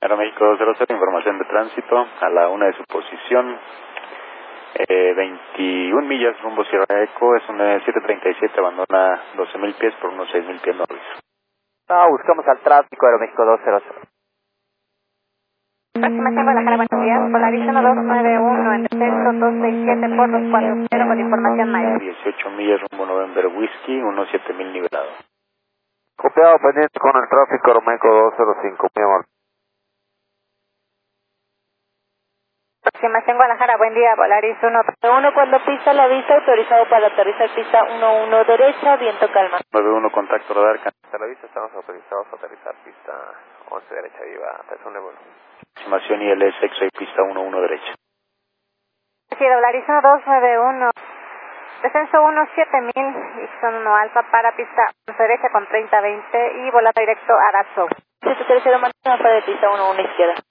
Aeroméxico 200, información de tránsito a la 1 de su posición. 21 millas rumbo Sierra Eco, es un 737, abandona 12.000 pies por unos 6.000 pies, no aviso. Buscamos al tráfico, Aeroméxico 200. Próxima Guadalajara, buenos días. Polaris 1291 en descenso 267 por 240 con información mayor. 18 millas rumbo November Whiskey, unos 7.000 nivelado. Copiado pendiente con el tráfico, Aeroméxico 205, mi amor. Próxima Guadalajara, buen día. Polaris 1 cuando pista la vista, autorizado para aterrizar pista 11 derecha, viento calma. 91 contacto radar. Hasta la vista estamos autorizados a aterrizar pista 11 derecha, viva, persona bueno. Aproximación ILS, sexo y pista 11 derecha. Sí, Polaris 1291. Descenso 17000 y son 1 alfa para pista 11 derecha con 30-20 y volando directo a Arazo. 730 mantiene para de pista 11 izquierda.